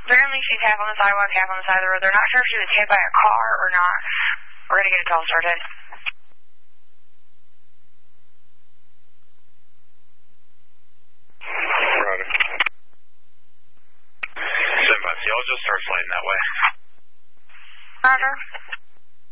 Apparently she's half on the sidewalk, half on the side of the road. They're not sure if she was hit by a car or not. We're going to get a call started. Roger. 750, I'll just start sliding that way. Roger.